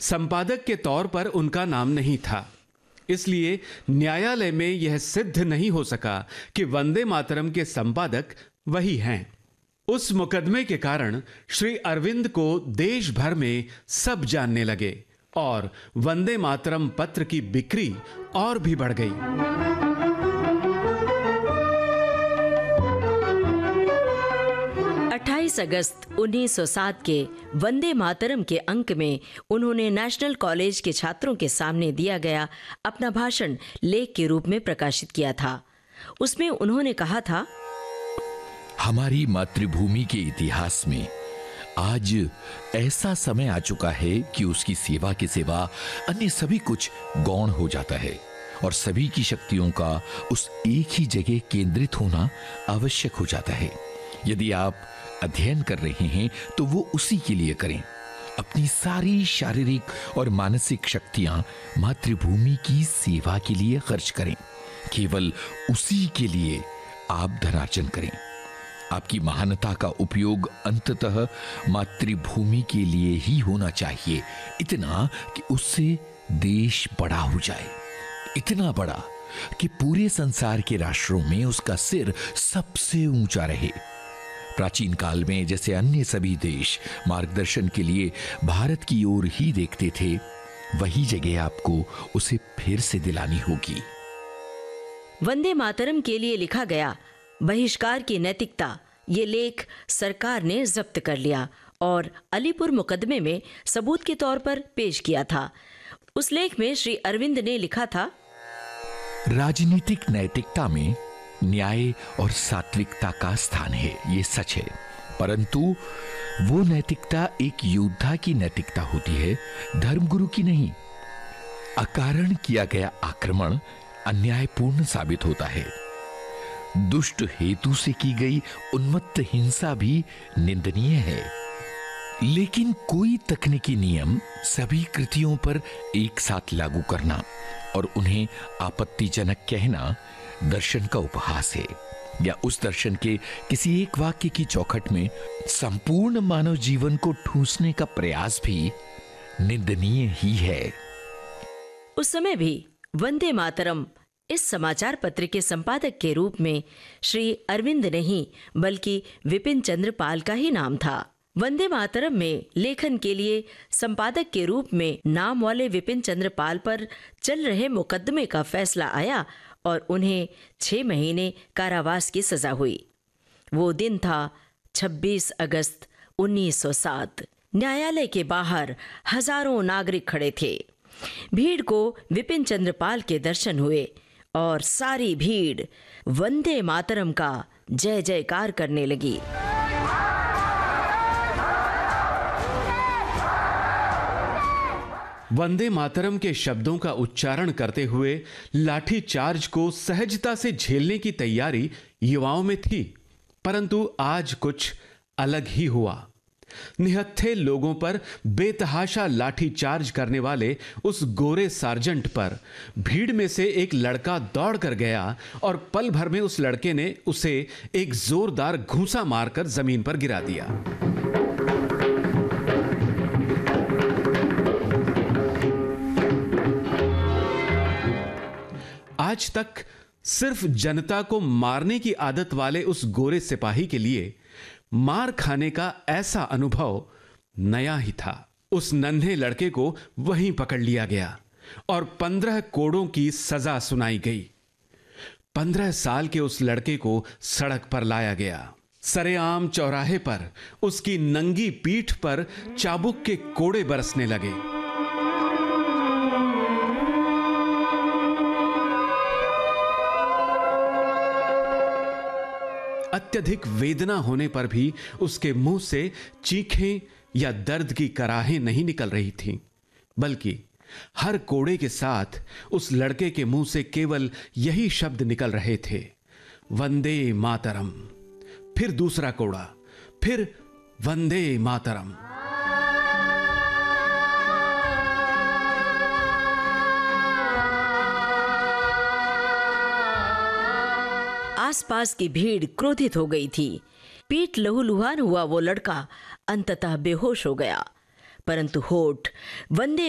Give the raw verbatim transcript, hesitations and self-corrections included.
संपादक के तौर पर उनका नाम नहीं था, इसलिए न्यायालय में यह सिद्ध नहीं हो सका कि वंदे मातरम के संपादक वही हैं। उस मुकदमे के कारण श्री अरविंद को देश भर में सब जानने लगे और वंदे मातरम पत्र की बिक्री और भी बढ़ गई। अट्ठाईस अगस्त उन्नीस सौ सात के वंदे मातरम के अंक में उन्होंने नेशनल कॉलेज के छात्रों के सामने दिया गया अपना भाषण लेख के रूप में प्रकाशित किया था। उसमें उन्होंने कहा था, हमारी मातृभूमि के इतिहास में आज ऐसा समय आ चुका है कि उसकी सेवा के सिवा अन्य सभी कुछ गौण हो जाता है और सभी की शक्तियों का उस एक ही जगह केंद्रित होना आवश्यक हो जाता है। यदि आप अध्ययन कर रहे हैं तो वो उसी के लिए करें। अपनी सारी शारीरिक और मानसिक शक्तियां मातृभूमि की सेवा के लिए खर्च करें। केवल उसी के लिए आप धनार्जन करें। आपकी महानता का उपयोग अंततः मातृभूमि के लिए ही होना चाहिए, इतना कि उससे देश बड़ा हो जाए, इतना बड़ा कि पूरे संसार के राष्ट्रों में उसका सिर सबसे ऊंचा रहे। प्राचीन काल में जैसे अन्य सभी देश मार्गदर्शन के लिए भारत की ओर ही देखते थे, वही जगह आपको उसे फिर से दिलानी होगी। वंदे मातरम के लिए लिखा गया बहिष्कार की नैतिकता ये लेख सरकार ने जब्त कर लिया और अलीपुर मुकदमे में सबूत के तौर पर पेश किया था। उस लेख में श्री अरविंद ने लिखा था, राजनीतिक नैतिकता में न्याय और सात्विकता का स्थान है, ये सच है, परंतु वो नैतिकता एक योद्धा की नैतिकता होती है, धर्मगुरु की नहीं। अकारण किया गया आक्रमण अन्यायपूर्ण साबित होता है। दुष्ट हेतु से की गई उन्मत्त हिंसा भी निंदनीय है, लेकिन कोई तकनीकी नियम सभी कृतियों पर एक साथ लागू करना और उन्हें आपत्तिजनक कहना दर्शन का उपहास है, या उस दर्शन के किसी एक वाक्य की चौखट में संपूर्ण मानव जीवन को ठूंसने का प्रयास भी निंदनीय ही है। उस समय भी वंदे मातरम इस समाचार पत्र के संपादक के रूप में श्री अरविंद नहीं बल्कि विपिन चंद्र पाल का ही नाम था। वंदे मातरम में लेखन के लिए संपादक के रूप में नाम वाले विपिन चंद्र पाल पर चल रहे मुकदमे का फैसला आया और उन्हें छह महीने कारावास की सजा हुई। वो दिन था छब्बीस अगस्त उन्नीस सौ सात। न्यायालय के बाहर हजारों नागरिक खड़े थे। भीड़ को विपिन चंद्र पाल के दर्शन हुए और सारी भीड़ वंदे मातरम का जय जयकार करने लगी। वंदे मातरम के शब्दों का उच्चारण करते हुए लाठी चार्ज को सहजता से झेलने की तैयारी युवाओं में थी, परंतु आज कुछ अलग ही हुआ। निहत्थे लोगों पर बेतहाशा लाठी चार्ज करने वाले उस गोरे सार्जेंट पर भीड़ में से एक लड़का दौड़ कर गया और पल भर में उस लड़के ने उसे एक जोरदार घूंसा मारकर जमीन पर गिरा दिया। आज तक सिर्फ जनता को मारने की आदत वाले उस गोरे सिपाही के लिए मार खाने का ऐसा अनुभव नया ही था। उस नन्हे लड़के को वहीं पकड़ लिया गया और पंद्रह कोड़ों की सजा सुनाई गई। पंद्रह साल के उस लड़के को सड़क पर लाया गया। सरेआम चौराहे पर उसकी नंगी पीठ पर चाबुक के कोड़े बरसने लगे। अत्यधिक वेदना होने पर भी उसके मुंह से चीखें या दर्द की कराहें नहीं निकल रही थीं, बल्कि हर कोड़े के साथ उस लड़के के मुंह से केवल यही शब्द निकल रहे थे, वंदे मातरम। फिर दूसरा कोड़ा, फिर वंदे मातरम। आसपास की भीड़ क्रोधित हो गई थी। पीठ लहूलुहान हुआ वो लड़का अंततः बेहोश हो गया, परंतु होठ वंदे